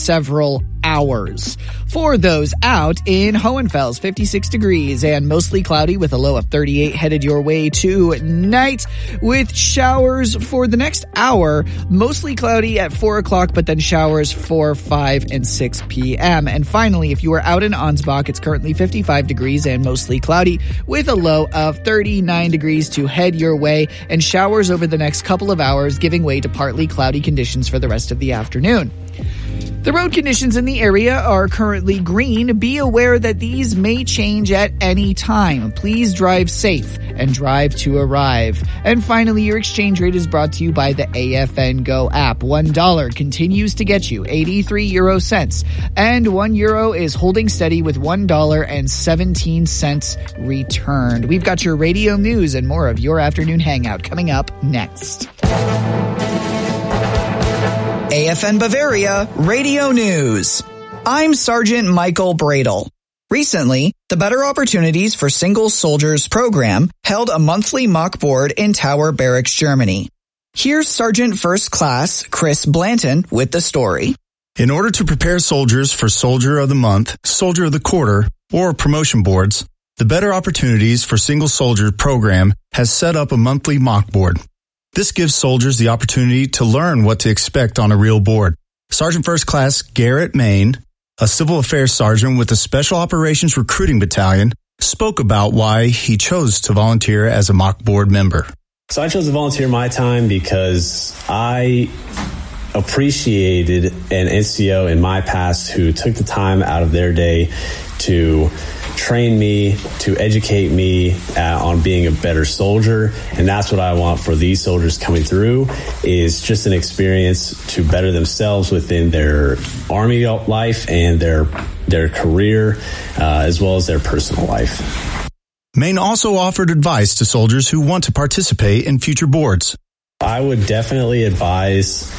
several hours. For those out in Hohenfels, 56 degrees and mostly cloudy with a low of 38 headed your way tonight with showers for the next hour. Mostly cloudy at 4 o'clock, but then showers for 5 and 6 p.m. And finally, if you are out in Ansbach, it's currently 55 degrees and mostly cloudy with a low of 39 degrees to head your way, and showers over the next couple of hours, giving way to partly cloudy conditions for the rest of the afternoon. The road conditions in the area are currently green. Be aware that these may change at any time. Please drive safe and drive to arrive. And finally, your exchange rate is brought to you by the AFN Go app. $1 continues to get you 83 euro cents, and €1 is holding steady with $1.17 returned. We've got your radio news and more of your afternoon hangout coming up next. AFN Bavaria Radio News. I'm Sergeant Michael Bradle. Recently, the Better Opportunities for Single Soldiers program held a monthly mock board in Tower Barracks, Germany. Here's Sergeant First Class Chris Blanton with the story. In order to prepare soldiers for Soldier of the Month, Soldier of the Quarter, or promotion boards, the Better Opportunities for Single Soldiers program has set up a monthly mock board. This gives soldiers the opportunity to learn what to expect on a real board. Sergeant First Class Garrett Main, a civil affairs sergeant with the Special Operations Recruiting Battalion, spoke about why he chose to volunteer as a mock board member. So I chose to volunteer my time because I appreciated an NCO in my past who took the time out of their day to train me, to educate me on being a better soldier. And that's what I want for these soldiers coming through, is just an experience to better themselves within their Army life and their career, as well as their personal life. Maine also offered advice to soldiers who want to participate in future boards. I would definitely advise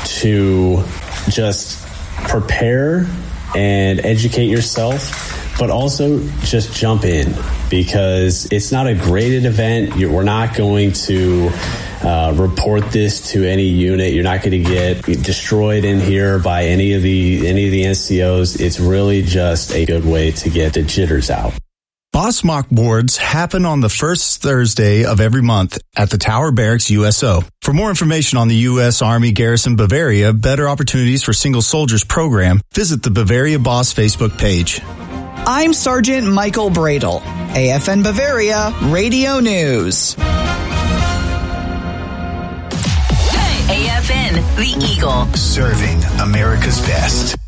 to just prepare and educate yourself, but also just jump in, because it's not a graded event. We're not going to report this to any unit. You're not going to get destroyed in here by any of the NCOs. It's really just a good way to get the jitters out. Boss mock boards happen on the first Thursday of every month at the Tower Barracks USO. For more information on the U.S. Army Garrison Bavaria Better Opportunities for Single Soldiers program, visit the Bavaria Boss Facebook page. I'm Sergeant Michael Bradle, AFN Bavaria Radio News. AFN, the Eagle. Serving America's best.